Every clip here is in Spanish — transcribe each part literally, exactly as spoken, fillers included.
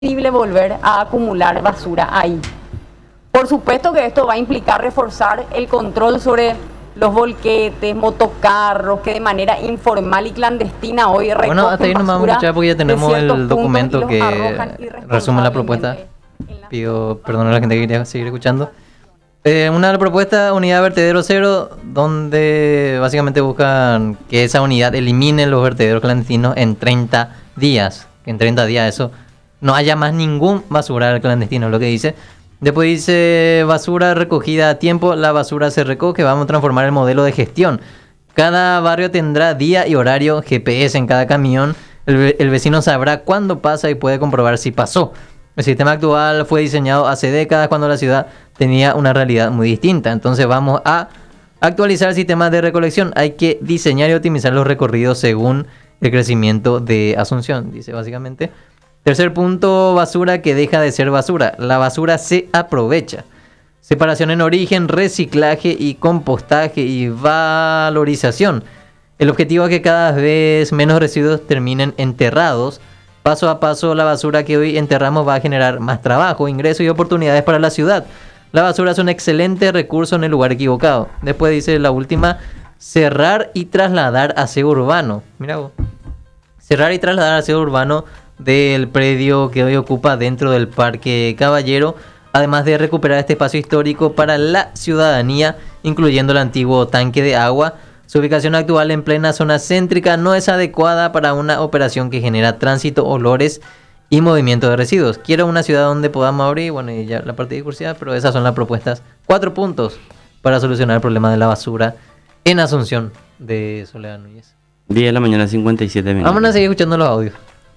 posible volver a acumular basura ahí. Por supuesto que esto va a implicar reforzar el control sobre los volquetes, motocarros que de manera informal y clandestina hoy recogen Bueno, hasta ahí nos vamos a escuchar porque ya tenemos el documento que resume la propuesta. Pido perdón a la gente que quería seguir escuchando. Eh, una de las propuestas, unidad vertedero cero, donde básicamente buscan que esa unidad elimine los vertederos clandestinos en treinta días. Que en treinta días eso no haya más ningún basural clandestino, lo que dice. Después dice basura recogida a tiempo, la basura se recoge, vamos a transformar el modelo de gestión. Cada barrio tendrá día y horario, G P S en cada camión, el, el vecino sabrá cuándo pasa y puede comprobar si pasó. El sistema actual fue diseñado hace décadas cuando la ciudad tenía una realidad muy distinta. Entonces vamos a actualizar el sistema de recolección. Hay que diseñar y optimizar los recorridos según el crecimiento de Asunción, dice básicamente. Tercer punto, basura que deja de ser basura. La basura se aprovecha. Separación en origen, reciclaje y compostaje y valorización. El objetivo es que cada vez menos residuos terminen enterrados. Paso a paso, la basura que hoy enterramos va a generar más trabajo, ingresos y oportunidades para la ciudad. La basura es un excelente recurso en el lugar equivocado. Después dice la última, cerrar y trasladar aseo urbano. Mira vos. Cerrar y trasladar aseo urbano del predio que hoy ocupa dentro del Parque Caballero, además de recuperar este espacio histórico para la ciudadanía, incluyendo el antiguo tanque de agua. Su ubicación actual en plena zona céntrica no es adecuada para una operación que genera tránsito, olores y movimiento de residuos. Quiero una ciudad donde podamos abrir, bueno, y ya la parte discursiva, pero esas son las propuestas. Cuatro puntos para solucionar el problema de la basura en Asunción de Soledad Núñez. diez de la mañana, cincuenta y siete minutos. Vamos a seguir escuchando los audios.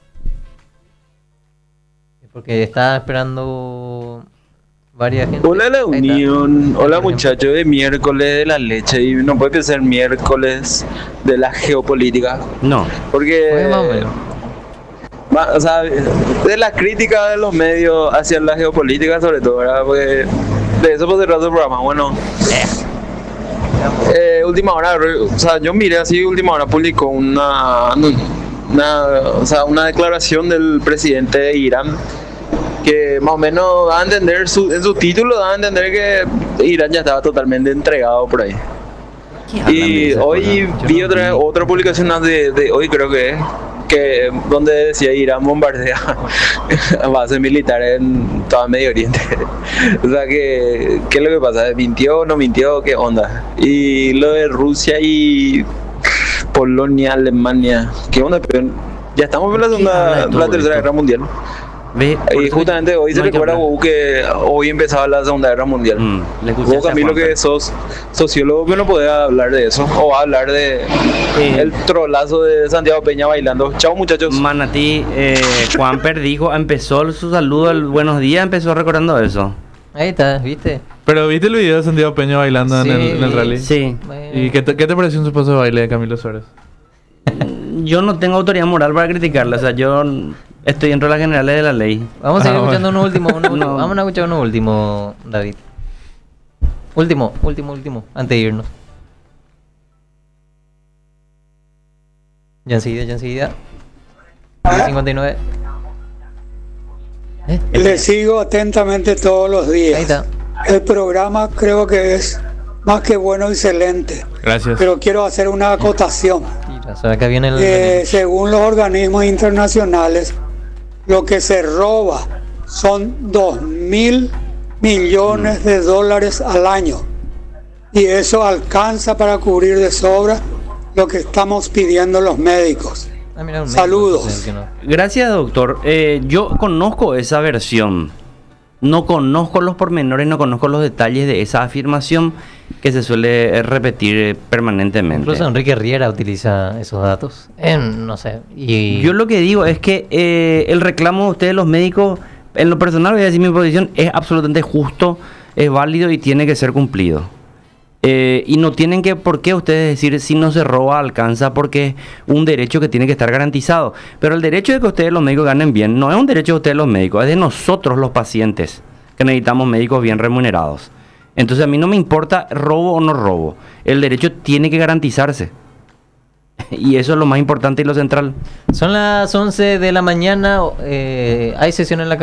Porque estaba esperando varias gente. Hola la Unión, hola muchachos de miércoles de la leche. Y no puede ser miércoles de la geopolítica. No. Porque, o sea, de la crítica de los medios hacia la geopolítica sobre todo, ¿verdad? Porque de eso puede ser otro programa. Bueno, eh, última hora, o sea, yo miré así, última hora publicó una, una, o sea, una declaración del presidente de Irán, que más o menos da a entender, su, en su título da a entender que Irán ya estaba totalmente entregado por ahí. Y hoy vi otra, otra publicación de, de hoy, creo que es, que, donde decía Irán bombardea bases militares en todo Medio Oriente. O sea, que, ¿qué es lo que pasa? ¿Mintió, no mintió? ¿Qué onda? Y lo de Rusia y Polonia, Alemania, ¿qué onda? Ya estamos en la, segunda, la tercera guerra mundial. Ve, y justamente hoy se no recuerda Hugo, que hoy empezaba la Segunda Guerra Mundial. Mm, Hugo Camilo, que sos sociólogo, que no podés hablar de eso, o va a hablar de eh, el trolazo de Santiago Peña bailando. Chao muchachos. Manatí, eh, Juanper dijo, empezó su saludo, el buenos días, empezó recordando eso. Ahí está, ¿viste? Pero ¿viste el video de Santiago Peña bailando sí, en, el, en el rally? Sí. ¿Y qué te, qué te pareció un supuesto de baile de Camilo Suárez? Yo no tengo autoridad moral para criticarla, o sea, yo estoy dentro de las generales de la ley. Vamos a seguir ah, escuchando bueno. uno último, uno último. No. Vamos a escuchar uno último, David. Último, último, último, antes de irnos. Ya enseguida, ya enseguida. cincuenta y nueve. ¿Eh? Le sigo atentamente todos los días. Ahí está. El programa creo que es más que bueno, excelente. Gracias. Pero quiero hacer una acotación. O sea, que viene el... eh, según los organismos internacionales, lo que se roba son dos mil millones de dólares al año. Y eso alcanza para cubrir de sobra lo que estamos pidiendo los médicos. Ah, mira, saludos. Médico, no. Gracias, doctor. Eh, yo conozco esa versión. No conozco los pormenores, no conozco los detalles de esa afirmación que se suele repetir permanentemente. Incluso Enrique Riera utiliza esos datos. Eh, no sé. Y... Yo lo que digo es que eh, el reclamo de ustedes, los médicos, en lo personal voy a decir mi posición, es absolutamente justo, es válido y tiene que ser cumplido. Eh, y no tienen que por qué ustedes decir si no se roba alcanza, porque es un derecho que tiene que estar garantizado. Pero el derecho de que ustedes los médicos ganen bien no es un derecho de ustedes los médicos, es de nosotros los pacientes que necesitamos médicos bien remunerados. Entonces a mí no me importa robo o no robo, el derecho tiene que garantizarse. Y eso es lo más importante y lo central. Son las once de la mañana, eh, hay sesión en la